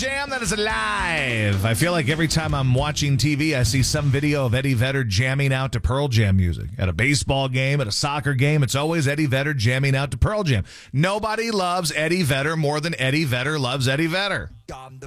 Jam that is alive. I feel like every time I'm watching TV, I see some video of Eddie Vedder jamming out to Pearl Jam music. At a baseball game, at a soccer game, it's always Eddie Vedder jamming out to Pearl Jam. Nobody loves Eddie Vedder more than Eddie Vedder loves Eddie Vedder.